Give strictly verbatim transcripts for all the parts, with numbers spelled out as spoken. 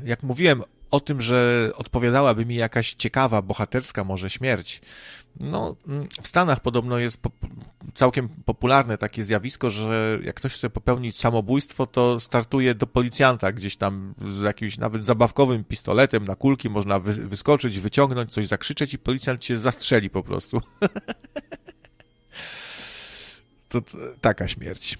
jak mówiłem o tym, że odpowiadałaby mi jakaś ciekawa, bohaterska może śmierć, no w Stanach podobno jest po, całkiem popularne takie zjawisko, że jak ktoś chce popełnić samobójstwo, to startuje do policjanta gdzieś tam z jakimś nawet zabawkowym pistoletem na kulki, można wy, wyskoczyć, wyciągnąć, coś zakrzyczeć i policjant cię zastrzeli po prostu. to, to taka śmierć.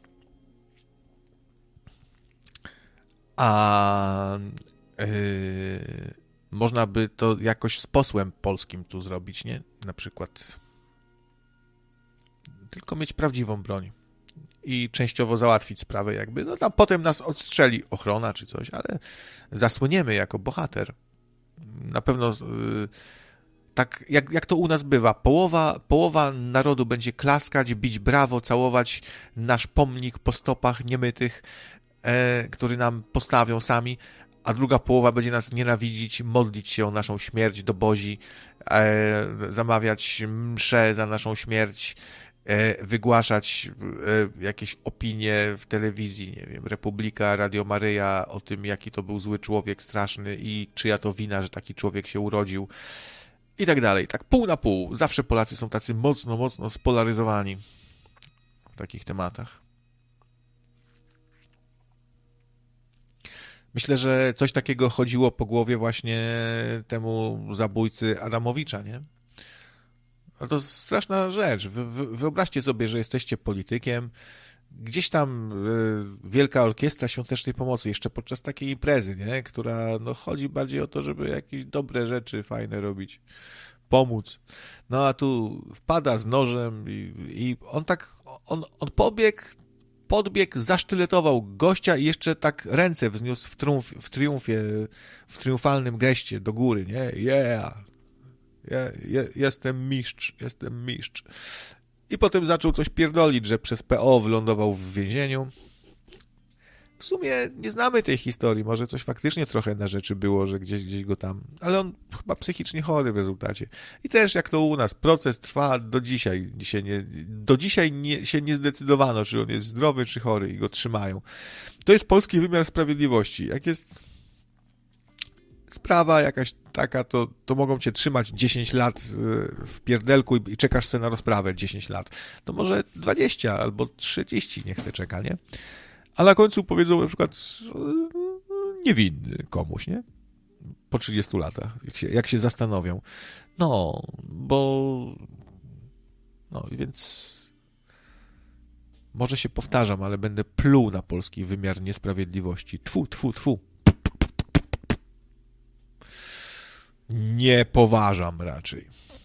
A yy, można by to jakoś z posłem polskim tu zrobić, nie? Na przykład tylko mieć prawdziwą broń i częściowo załatwić sprawę jakby. No tam potem nas odstrzeli ochrona czy coś, ale zasłoniemy jako bohater. Na pewno yy, tak jak, jak to u nas bywa. Połowa, połowa narodu będzie klaskać, bić brawo, całować nasz pomnik po stopach niemytych, e, który nam postawią sami, a druga połowa będzie nas nienawidzić, modlić się o naszą śmierć do Bozi, e, zamawiać msze za naszą śmierć, e, wygłaszać e, jakieś opinie w telewizji, nie wiem, Republika, Radio Maryja o tym, jaki to był zły człowiek straszny i czyja to wina, że taki człowiek się urodził i tak dalej. Tak pół na pół. Zawsze Polacy są tacy mocno, mocno spolaryzowani w takich tematach. Myślę, że coś takiego chodziło po głowie właśnie temu zabójcy Adamowicza, nie? No to straszna rzecz. Wy, wy, wyobraźcie sobie, że jesteście politykiem, gdzieś tam y, Wielka Orkiestra Świątecznej Pomocy, jeszcze podczas takiej imprezy, nie? Która no, chodzi bardziej o to, żeby jakieś dobre rzeczy fajne robić, pomóc. No a tu wpada z nożem i, i on tak, on, on pobiegł, podbiegł, zasztyletował gościa i jeszcze tak ręce wzniósł w, triumf, w triumfie, w triumfalnym geście do góry, nie? Yeah! Ja, je, jestem mistrz, jestem mistrz. I potem zaczął coś pierdolić, że przez P O wylądował w więzieniu. W sumie nie znamy tej historii, może coś faktycznie trochę na rzeczy było, że gdzieś, gdzieś go tam... Ale on chyba psychicznie chory w rezultacie. I też jak to u nas, proces trwa do dzisiaj. Dzisiaj nie, do dzisiaj nie, się nie zdecydowano, czy on jest zdrowy, czy chory i go trzymają. To jest polski wymiar sprawiedliwości. Jak jest sprawa jakaś taka, to, to mogą cię trzymać dziesięć lat w pierdelku i, i czekasz sobie na rozprawę dziesięć lat. To może dwadzieścia albo trzydzieści niech se czeka, nie? A na końcu powiedzą na przykład niewinny komuś, nie? Po trzydziestu latach, jak się, jak się zastanowią. No, bo... No, więc... Może się powtarzam, ale będę pluł na polski wymiar niesprawiedliwości. Tfu, tfu, tfu. Nie poważam raczej.